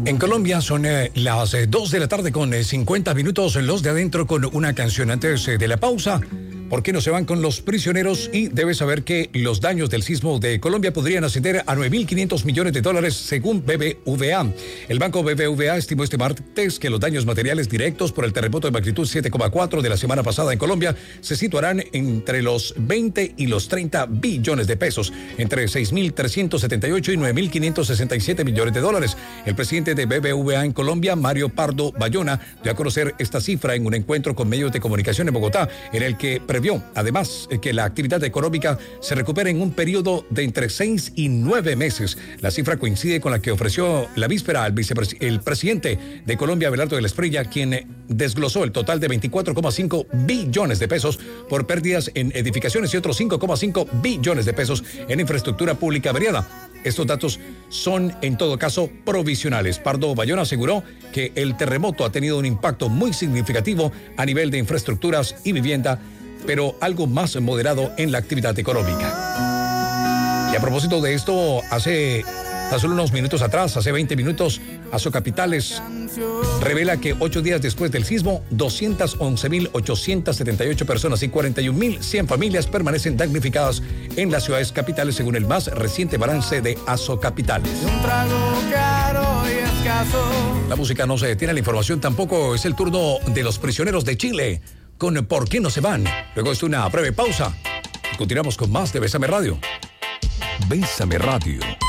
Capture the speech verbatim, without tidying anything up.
En Colombia son eh, las eh, dos de la tarde con eh, cincuenta minutos, los de adentro con una canción antes eh, de la pausa. ¿Por qué no se van con los prisioneros? Y debes saber que los daños del sismo de Colombia podrían ascender a nueve mil quinientos millones de dólares según B B V A. El banco B B V A estimó este martes que los daños materiales directos por el terremoto de magnitud siete coma cuatro de la semana pasada en Colombia se situarán entre los veinte y los treinta billones de pesos, entre seis mil trescientos setenta y ocho y nueve mil quinientos sesenta y siete millones de dólares. El presidente de B B V A en Colombia, Mario Pardo Bayona, dio a conocer esta cifra en un encuentro con medios de comunicación en Bogotá, en el que previó, además, que la actividad económica se recupere en un periodo de entre seis y nueve meses. La cifra coincide con la que ofreció la víspera al vicepres- el presidente de Colombia, Abelardo de la Espriella, quien desglosó el total de veinticuatro coma cinco billones de pesos por pérdidas en edificaciones y otros cinco coma cinco billones de pesos en infraestructura pública variada. Estos datos son, en todo caso, provisionales. Pardo Bayona aseguró que el terremoto ha tenido un impacto muy significativo a nivel de infraestructuras y vivienda, pero algo más moderado en la actividad económica. Y a propósito de esto, hace tan solo unos minutos atrás, hace veinte minutos, Azocapitales revela que ocho días después del sismo, doscientas once mil ochocientas setenta y ocho personas y cuarenta y un mil cien familias permanecen damnificadas en las ciudades capitales, según el más reciente balance de Azocapitales. La música no se detiene, la información tampoco. Es el turno de los prisioneros de Chile con ¿Por qué no se van? Luego es una breve pausa y continuamos con más de Bésame Radio. Bésame Radio.